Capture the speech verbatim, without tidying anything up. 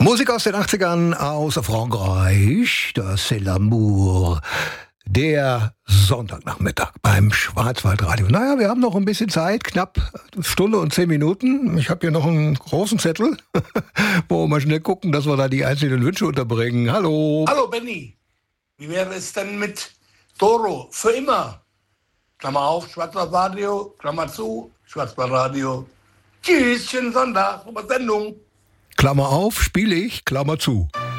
Musik aus den achtzigern aus Frankreich, das C'est l'amour. Der Sonntagnachmittag beim Schwarzwaldradio. Naja, wir haben noch ein bisschen Zeit, knapp eine Stunde und zehn Minuten. Ich habe hier noch einen großen Zettel, wo wir mal schnell gucken, dass wir da die einzelnen Wünsche unterbringen. Hallo. Hallo Benny, wie wäre es denn mit Doro für immer? Klammer auf, Schwarzwaldradio, Klammer zu, Schwarzwaldradio. Tschüss, schönen Sonntag, über Sendung. Klammer auf, spiele ich, Klammer zu.